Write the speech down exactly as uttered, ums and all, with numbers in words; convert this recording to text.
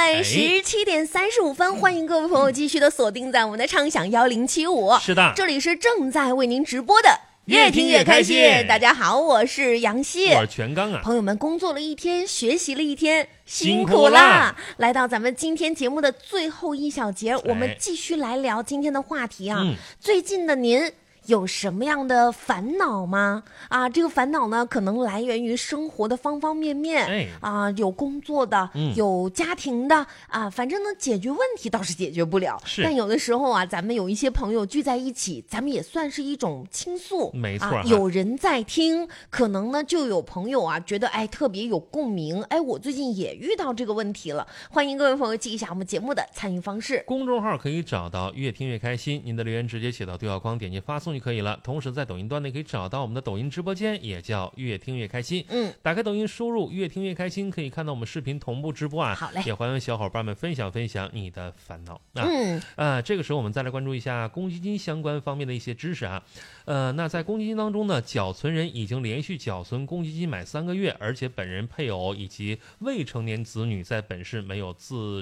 在十七点三十五分，欢迎各位朋友继续的锁定在我们的畅享幺零七五。 是的， 这里是正在为您直播的。越听越开心，大家好，我是杨希， 我是全刚啊。 朋友们工作了一天，学习了一天，辛苦苦啦！ 啦来到咱们今天节目的最后一小节，我们继续来聊今天的话题啊。 嗯、 最近的您有什么样的烦恼吗？啊，这个烦恼呢，可能来源于生活的方方面面， 哎、 啊，有工作的， 嗯、 有家庭的，啊，反正呢，解决问题倒是解决不了。 是， 但有的时候啊，咱们有一些朋友聚在一起，咱们也算是一种倾诉， 没错、 啊，有人在听，可能呢，就有朋友啊，觉得哎特别有共鸣，哎，我最近也遇到这个问题了。欢迎各位朋友记一下我们节目的参与方式， 公众号可以找到越听越开心，您的留言直接写到对话框，点击发送就可以了。同时在抖音端呢可以找到我们的抖音直播间，也叫越听越开心。 嗯， 打开抖音输入越听越开心，可以看到我们视频同步直播啊。 好嘞， 也欢迎小伙伴们分享分享你的烦恼啊。 嗯， 呃，这个时候我们再来关注一下公积金相关方面的一些知识啊。呃，那在公积金当中呢，缴存人已经连续缴存公积金满三个月，而且本人、配偶以及未成年子女在本市没有自